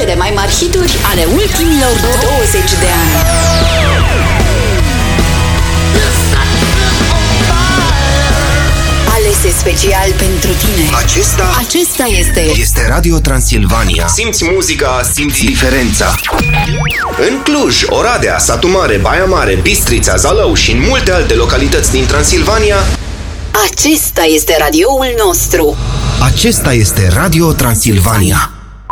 Cele mai mari hituri ale ultimilor 20 de ani. Alese special pentru tine. Acesta este Radio Transilvania. Simți muzica, simți diferența. În Cluj, Oradea, Satu Mare, Baia Mare, Bistrița, Zalău și în multe alte localități din Transilvania, acesta este radioul nostru. Acesta este Radio Transilvania.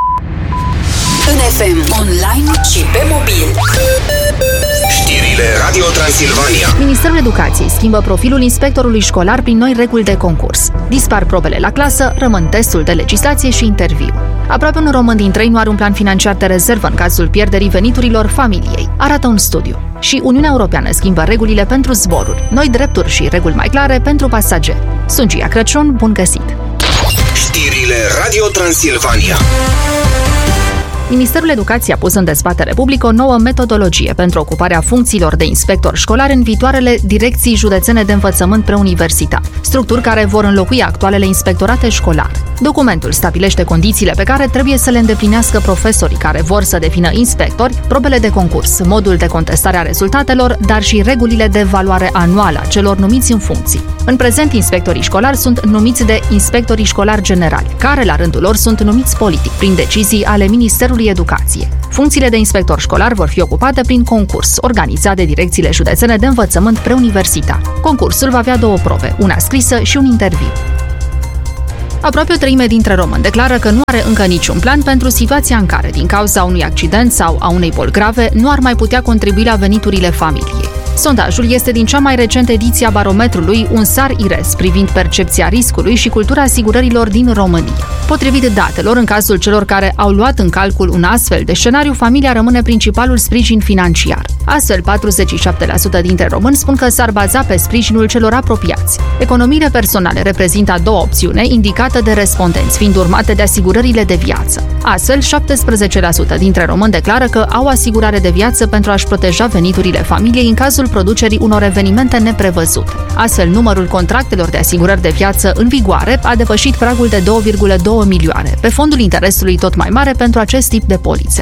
În FM, online și pe mobil. Știrile Radio Transilvania. Ministerul Educației schimbă profilul inspectorului școlar prin noi reguli de concurs. Dispar probele la clasă, rămân testul de legislație și interviu. Aproape un român din 3 nu are un plan financiar de rezervă în cazul pierderii veniturilor familiei, arată un studiu. Și Uniunea Europeană schimbă regulile pentru zboruri, noi drepturi și reguli mai clare pentru pasageri. Sunt Gia Crăciun, bun găsit! Știrile Radio Transilvania. Ministerul Educației a pus în dezbatere publică o nouă metodologie pentru ocuparea funcțiilor de inspector școlar în viitoarele direcții județene de învățământ preuniversitar, structuri care vor înlocui actualele inspectorate școlare. Documentul stabilește condițiile pe care trebuie să le îndeplinească profesorii care vor să devină inspectori, probele de concurs, modul de contestare a rezultatelor, dar și regulile de evaluare anuală a celor numiți în funcții. În prezent, inspectorii școlari sunt numiți de inspectorii școlari generali, care la rândul lor sunt numiți politic, prin decizii ale Ministerului Educației. Funcțiile de inspector școlar vor fi ocupate prin concurs, organizat de direcțiile județene de învățământ preuniversitar. Concursul va avea 2 probe, una scrisă și un interviu. Aproape o treime dintre români declară că nu are încă niciun plan pentru situația în care, din cauza unui accident sau a unei boli grave, nu ar mai putea contribui la veniturile familiei. Sondajul este din cea mai recentă ediție a barometrului Un SAR IRES privind percepția riscului și cultura asigurărilor din România. Potrivit datelor, în cazul celor care au luat în calcul un astfel de scenariu, familia rămâne principalul sprijin financiar. Astfel, 47% dintre români spun că s-ar baza pe sprijinul celor apropiați. Economiile personale reprezintă a doua opțiune indicată de respondenți, fiind urmate de asigurările de viață. Astfel, 17% dintre români declară că au asigurare de viață pentru a-și proteja veniturile familiei în cazul producerii unor evenimente neprevăzute. Astfel, numărul contractelor de asigurări de viață în vigoare a depășit pragul de 2,2 milioane, pe fondul interesului tot mai mare pentru acest tip de polițe.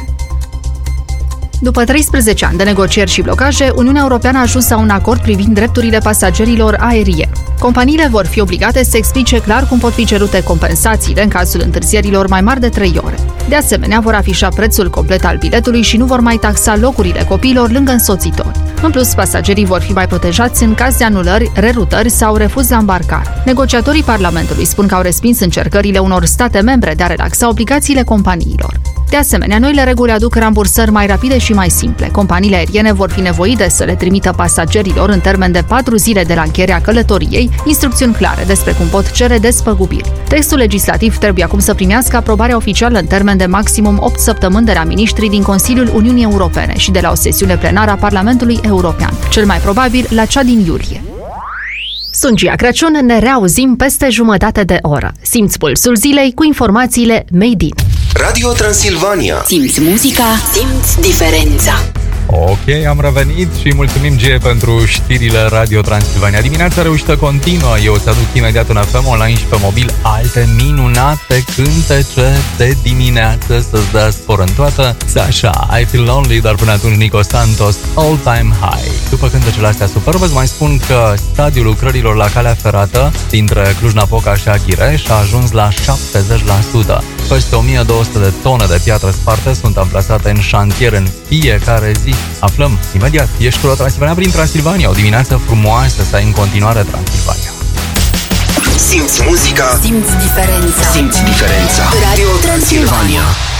După 13 ani de negocieri și blocaje, Uniunea Europeană a ajuns la un acord privind drepturile pasagerilor aerieni. Companiile vor fi obligate să explice clar cum pot fi cerute compensațiile în cazul întârzierilor mai mari de 3 ore. De asemenea, vor afișa prețul complet al biletului și nu vor mai taxa locurile copiilor lângă însoțitori. În plus, pasagerii vor fi mai protejați în caz de anulări, rerutări sau refuz la îmbarcare. Negociatorii Parlamentului spun că au respins încercările unor state membre de a relaxa obligațiile companiilor. De asemenea, noile reguli aduc rambursări mai rapide și mai simple. Companiile aeriene vor fi nevoite să le trimită pasagerilor în termen de 4 zile de la încheierea călătoriei instrucțiuni clare despre cum pot cere despăgubiri. Textul legislativ trebuie acum să primească aprobarea oficială în termen de maximum 8 săptămâni de la miniștrii din Consiliul Uniunii Europene și de la o sesiune plenară a Parlamentului European, cel mai probabil la cea din iulie. Sunt Gia Crăciun, ne reauzim peste jumătate de oră. Simți pulsul zilei cu informațiile Made in Radio Transilvania. Simți muzica, simți diferența. Ok, am revenit și mulțumim, Gie, pentru știrile Radio Transilvania. Dimineața reușită continuă. Eu îți aduc imediat în FM, online și pe mobil alte minunate cântece de dimineață să-ți dea spor în toată. Sasha, I Feel Lonely, dar până atunci Nico Santos, All Time High. După cântecele astea superbe, îți mai spun că stadiul lucrărilor la calea ferată dintre Cluj-Napoca și Aghireș a ajuns la 70%. Peste 1200 de tone de piatră sparte sunt amplasate în șantier în fiecare zi. Aflăm imediat. Ești cu Transilvania prin Transilvania. O dimineață frumoasă să ai în continuare Transilvania. Simți muzica, simți diferența. Simți diferența. Radio Transilvania.